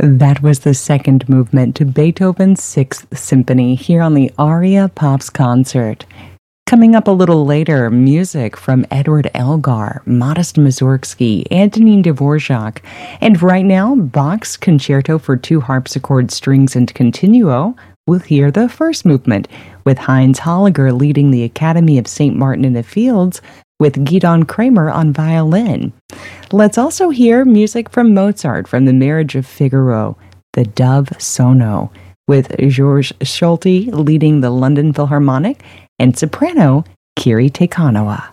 That was the second movement to Beethoven's Sixth Symphony here on the Aria Pops concert. Coming up a little later, music from Edward Elgar, Modest Mussorgsky, Antonin Dvorak, and right now, Bach's Concerto for Two Harpsichord Strings and Continuo. We'll hear the first movement, with Heinz Holliger leading the Academy of St. Martin in the Fields, with Gidon Kramer on violin. Let's also hear music from Mozart from The Marriage of Figaro, the Dove Sono, with Georges Solti leading the London Philharmonic, and soprano Kiri Te Kanawa.